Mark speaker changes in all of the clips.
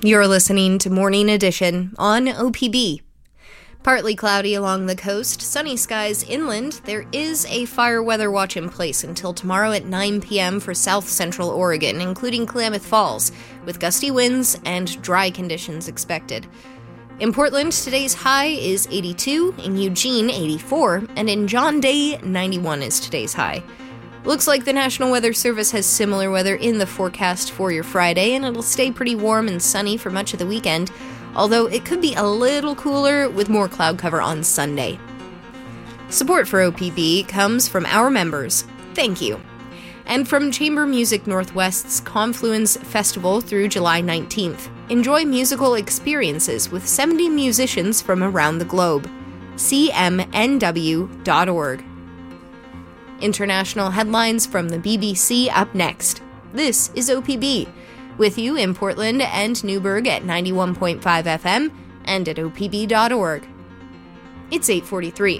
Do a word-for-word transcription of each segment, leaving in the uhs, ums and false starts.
Speaker 1: You're listening to Morning Edition on O P B. Partly cloudy along the coast, sunny skies inland. There is a fire weather watch in place until tomorrow at nine p.m. for south central Oregon, including Klamath Falls, with gusty winds and dry conditions expected. In Portland, today's high is eighty-two, in Eugene, eighty-four, and in John Day, ninety-one is today's high. Looks like the National Weather Service has similar weather in the forecast for your Friday, and it'll stay pretty warm and sunny for much of the weekend, although it could be a little cooler with more cloud cover on Sunday. Support for O P B comes from our members. Thank you. And from Chamber Music Northwest's Confluence Festival through July nineteenth. Enjoy musical experiences with seventy musicians from around the globe. C M N W dot org. International headlines from the B B C up next. This is O P B, with you in Portland and Newburgh at ninety-one point five F M and at O P B dot org. It's eight forty-three.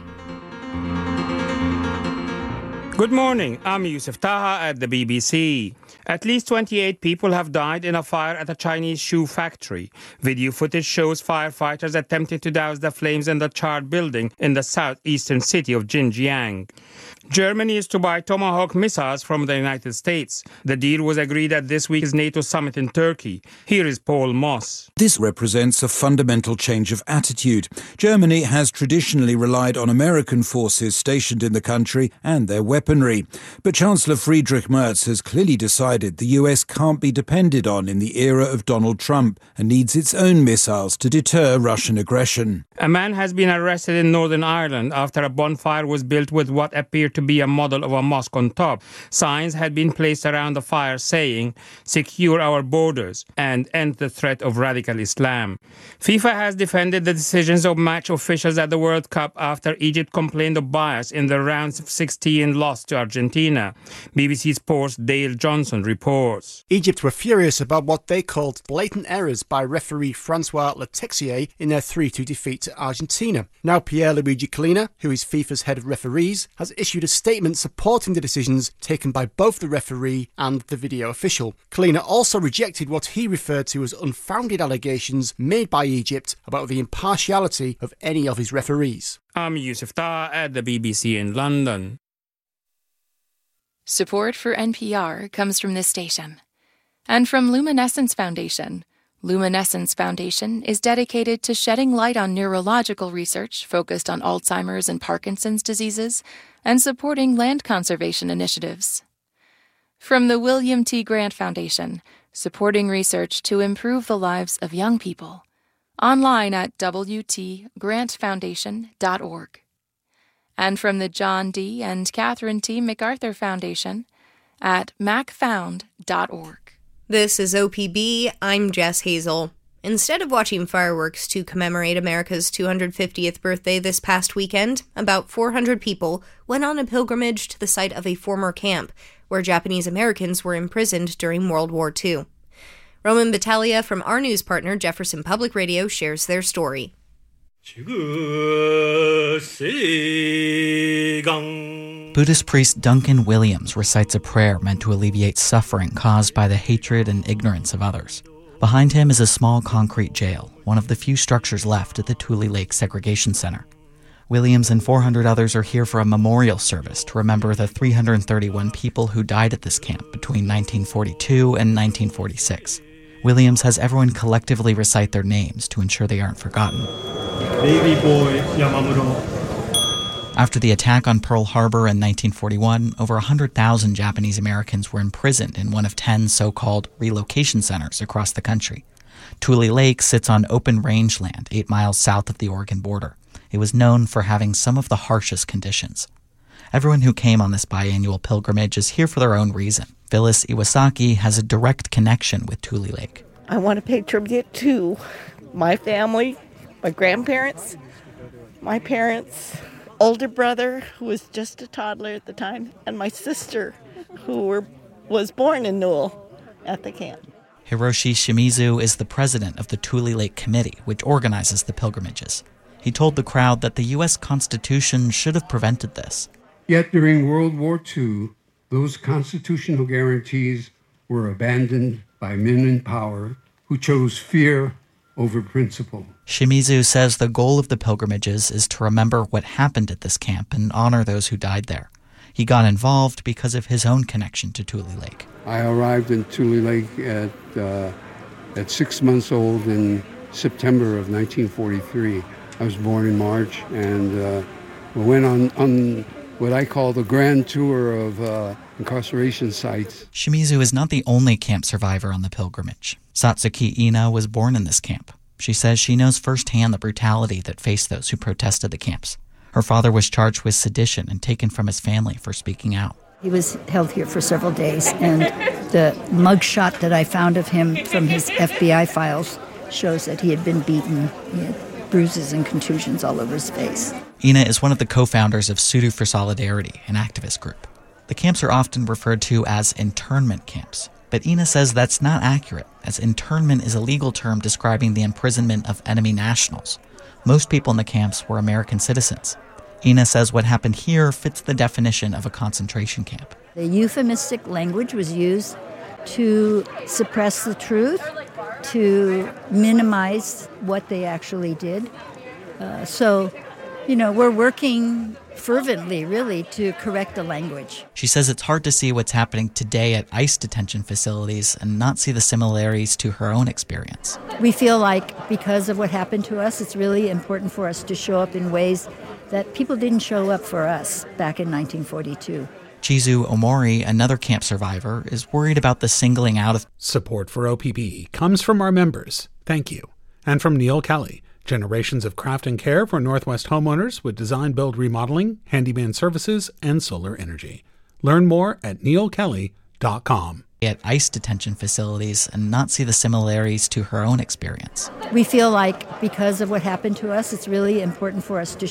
Speaker 2: Good morning, I'm Yusuf Taha at the B B C. At least twenty-eight people have died in a fire at a Chinese shoe factory. Video footage shows firefighters attempting to douse the flames in the charred building in the southeastern city of Xinjiang. Germany is to buy Tomahawk missiles from the United States. The deal was agreed at this week's NATO summit in Turkey. Here is Paul Moss.
Speaker 3: This represents a fundamental change of attitude. Germany has traditionally relied on American forces stationed in the country and their weaponry. But Chancellor Friedrich Merz has clearly decided the U S can't be depended on in the era of Donald Trump and needs its own missiles to deter Russian aggression.
Speaker 2: A man has been arrested in Northern Ireland after a bonfire was built with what appeared to be a model of a mosque on top. Signs had been placed around the fire saying, "Secure our borders" and "End the threat of radical Islam." FIFA has defended the decisions of match officials at the World Cup after Egypt complained of bias in the round of sixteen loss to Argentina. B B C Sports' Dale Johnson reports.
Speaker 4: Egypt were furious about what they called blatant errors by referee Francois Letexier in their three two defeat to Argentina. Now Pierluigi Collina, who is FIFA's head of referees, has issued a statement supporting the decisions taken by both the referee and the video official. Collina also rejected what he referred to as unfounded allegations made by Egypt about the impartiality of any of his referees.
Speaker 2: I'm Yusuf Taha at the B B C in London.
Speaker 5: Support for N P R comes from this station and from Luminescence Foundation. Luminescence Foundation is dedicated to shedding light on neurological research focused on Alzheimer's and Parkinson's diseases and supporting land conservation initiatives. From the William T. Grant Foundation, supporting research to improve the lives of young people. Online at w t grant foundation dot org. And from the John D. and Catherine T. MacArthur Foundation at mac found dot org.
Speaker 1: This is O P B. I'm Jess Hazel. Instead of watching fireworks to commemorate America's two hundred fiftieth birthday this past weekend, about four hundred people went on a pilgrimage to the site of a former camp where Japanese Americans were imprisoned during World War Two. Roman Battaglia from our news partner Jefferson Public Radio shares their story.
Speaker 6: Buddhist priest Duncan Williams recites a prayer meant to alleviate suffering caused by the hatred and ignorance of others. Behind him is a small concrete jail, one of the few structures left at the Tule Lake Segregation Center. Williams and four hundred others are here for a memorial service to remember the three hundred thirty-one people who died at this camp between nineteen forty-two and nineteen forty-six. Williams has everyone collectively recite their names to ensure they aren't forgotten.
Speaker 7: Baby boy Yamamuro.
Speaker 6: After the attack on Pearl Harbor in nineteen forty-one, over one hundred thousand Japanese Americans were imprisoned in one of ten so-called relocation centers across the country. Tule Lake sits on open rangeland eight miles south of the Oregon border. It was known for having some of the harshest conditions. Everyone who came on this biannual pilgrimage is here for their own reason. Phyllis Iwasaki has a direct connection with Tule Lake.
Speaker 8: I want to pay tribute to my family, my grandparents, my parents, older brother, who was just a toddler at the time, and my sister, who were, was born in Newell at the camp.
Speaker 6: Hiroshi Shimizu is the president of the Tule Lake Committee, which organizes the pilgrimages. He told the crowd that the U S Constitution should have prevented this.
Speaker 9: Yet during World War Two, those constitutional guarantees were abandoned by men in power who who chose fear over principle.
Speaker 6: Shimizu says the goal of the pilgrimages is to remember what happened at this camp and honor those who died there. He got involved because of his own connection to Tule Lake.
Speaker 9: I arrived in Tule Lake at uh, at six months old in September of nineteen forty-three. I was born in March, and uh, we went on, on what I call the grand tour of uh, incarceration sites.
Speaker 6: Shimizu is not the only camp survivor on the pilgrimage. Satsuki Ina was born in this camp. She says she knows firsthand the brutality that faced those who protested the camps. Her father was charged with sedition and taken from his family for speaking out.
Speaker 10: He was held here for several days, and the mugshot that I found of him from his F B I files shows that he had been beaten. He had bruises and contusions all over his face.
Speaker 6: Ina is one of the co-founders of Sudu for Solidarity, an activist group. The camps are often referred to as internment camps, but Ina says that's not accurate, as internment is a legal term describing the imprisonment of enemy nationals. Most people in the camps were American citizens. Ina says what happened here fits the definition of a concentration camp.
Speaker 10: The euphemistic language was used to suppress the truth, to minimize what they actually did. Uh, so, you know, we're working fervently, really, to correct the language.
Speaker 6: She says it's hard to see what's happening today at ICE detention facilities and not see the similarities to her own experience.
Speaker 10: We feel like because of what happened to us, it's really important for us to show up in ways that people didn't show up for us back in nineteen forty-two.
Speaker 6: Chizu Omori, another camp survivor, is worried about the singling out of...
Speaker 11: Support for O P B comes from our members. Thank you. And from Neil Kelly, generations of craft and care for Northwest homeowners with design, build, remodeling, handyman services, and solar energy. Learn more at neil kelly dot com.
Speaker 6: At ICE detention facilities and not see the similarities to her own experience.
Speaker 10: We feel like because of what happened to us, it's really important for us to